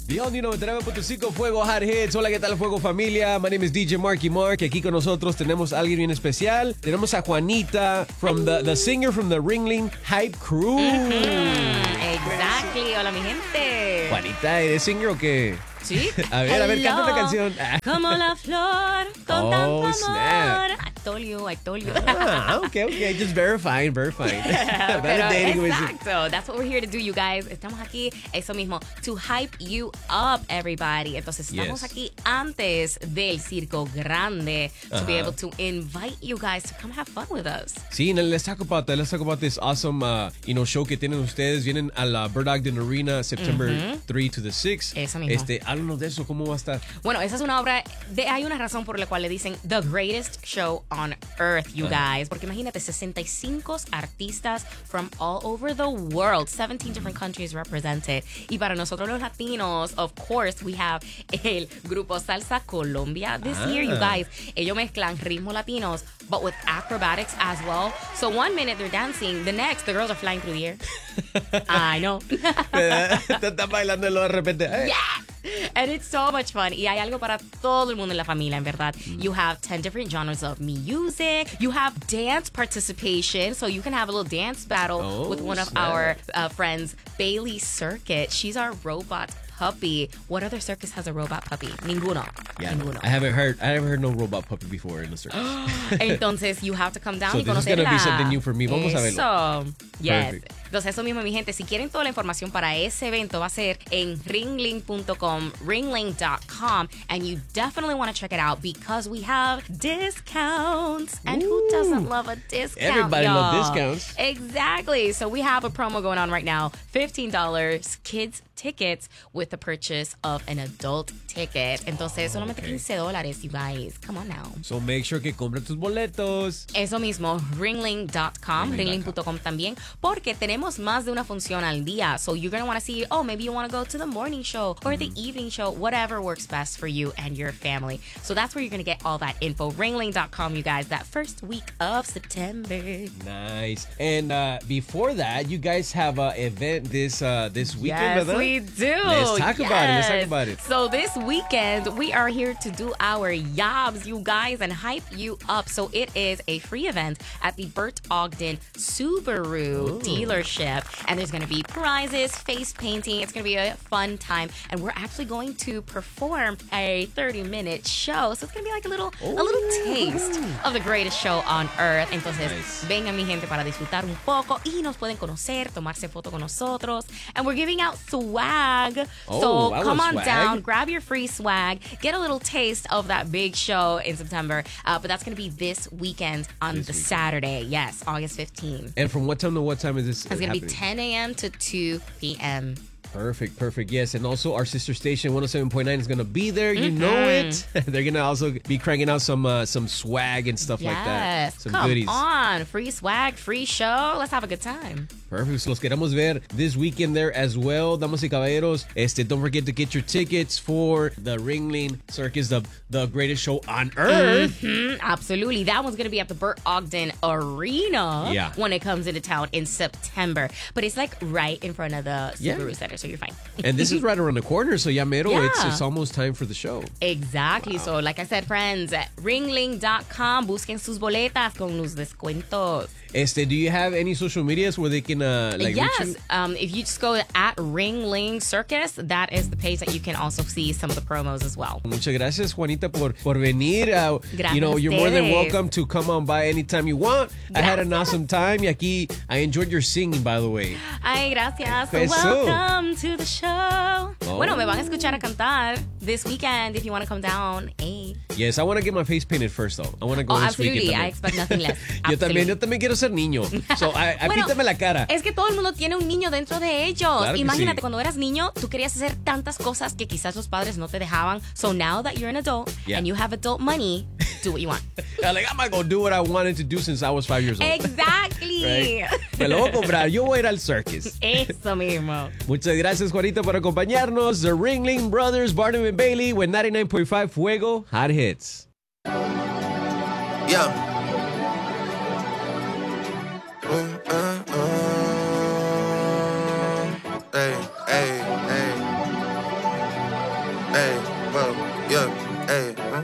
The All New 99.5 Fuego Hot Hits. Hola, ¿qué tal, Fuego Familia? My name is DJ Marky Mark. Aquí con nosotros tenemos a alguien bien especial. Tenemos a Juanita, from the singer from the Ringling Hype Crew. Exactly. Hola, mi gente. Juanita, ¿eres singer o qué? Sí. A ver, canta una canción. Como la flor con tanto amor. Snap. I told you. Okay. Just verifying. Pero Validating. exacto. That's what we're here to do, you guys. Estamos aquí, eso mismo, to hype you up, everybody. Entonces, estamos aquí antes del Circo Grande to be able to invite you guys to come have fun with us. Sí, let's talk about that. Let's talk about this awesome, show que tienen ustedes. Vienen a la Bird Ogden Arena September 3 to the 6. Eso mismo. Háblanos de eso. ¿Cómo va a estar? Bueno, esa es una obra hay una razón por la cual le dicen the greatest show on earth, you guys. Porque imagínate, 65 artistas from all over the world, 17 different countries represented. Y para nosotros los latinos, of course, we have el grupo Salsa Colombia this year, you guys. Ellos mezclan ritmos latinos, but with acrobatics as well. So 1 minute they're dancing, the next the girls are flying through the air. I know. Te estás bailando y luego de repente. Yeah! And it's so much fun. Y hay algo para todo el mundo en la familia, en verdad. You have 10 different genres of music. You have dance participation. So you can have a little dance battle with one of our friends, Bailey Circuit. She's our robot puppy. What other circus has a robot puppy? Ninguno. Yeah, Ninguno. I haven't heard no robot puppy before in the circus. Entonces, you have to come down So y this is conocerla. gonna be something new for me. Vamos a verlo. Eso. Yes. Perfect. Entonces, eso mismo, mi gente. Si quieren toda la información para ese evento, va a ser en ringling.com, ringling.com, and you definitely want to check it out because we have discounts. And who doesn't love a discount? Everybody y'all? loves discounts. Exactly. So we have a promo going on right now. $15 kids tickets with the purchase of an adult ticket. Entonces, solamente $15, you guys. Come on now. So make sure que compren tus boletos. Eso mismo, ringling.com, ringling.com también, porque tenemos más de una función al día. So you're going to want to see, maybe you want to go to the morning show or the evening show, whatever works best for you and your family. So that's where you're going to get all that info. Ringling.com, you guys, that first week of September. Nice. And before that, you guys have an event this weekend, Yes, ¿verdad? we do. Let's talk about it. So this weekend, we are here to do our yobs, you guys, and hype you up. So it is a free event at the Bert Ogden Subaru dealership. And there's going to be prizes, face painting. It's going to be a fun time. And we're actually going to perform a 30-minute show. So it's going to be like a little taste of the greatest show on earth. Entonces, vengan mi gente para disfrutar un poco y nos pueden conocer, tomarse foto con nosotros. And we're giving out swag. So come on down, grab your free swag, get a little taste of that big show in September. But that's going to be this weekend on Saturday. Yes, August 15th. And from what time to what time is this? It's going to be 10 a.m. to 2 p.m. Perfect. Yes, and also our sister station 107.9 is gonna be there. You know it. They're gonna also be cranking out some swag and stuff like that. Some goodies. Come on, free swag, free show. Let's have a good time. Perfect. So los queremos ver this weekend there as well, damas y caballeros. Don't forget to get your tickets for the Ringling Circus, the greatest show on earth. Absolutely. That one's gonna be at the Bert Ogden Arena when it comes into town in September. But it's like right in front of the Subaru Center. So you're fine. And this is right around the corner, so ya mero, it's almost time for the show. Exactly. Wow. So like I said, friends, ringling.com, busquen sus boletas con los descuentos. Do you have any social medias where they can reach you? If you just go at Ringling Circus, that is the page that you can also see some of the promos as well. Muchas gracias, Juanita, por venir. Gracias you're more than welcome to come on by anytime you want. I had an awesome time. Y aquí, I enjoyed your singing, by the way. Ay, gracias. Welcome to the show. Bueno, me van a escuchar a cantar this weekend if you want to come down. Hey. Yes, I want to get my face painted first, though. I want to go this absolutely. weekend. I expect nothing less. Yo también quiero ser niño. So, píntame la cara. Es que todo el mundo tiene un niño dentro de ellos. Claro Imagínate, cuando eras niño, tú querías hacer tantas cosas que quizás los padres no te dejaban. So now that you're an adult and you have adult money, do what you want. I'm not going to do what I wanted to do since I was 5 years old. Exactly. Right? Me lo voy a comprar. Yo voy a ir al circus. Eso mismo. Muchas gracias, Juanita, por acompañarnos. The Ringling Brothers, Barnum and Bailey, with 99.5 Fuego Hot Hits. Yeah. Hey. Hey, well, yeah, hey.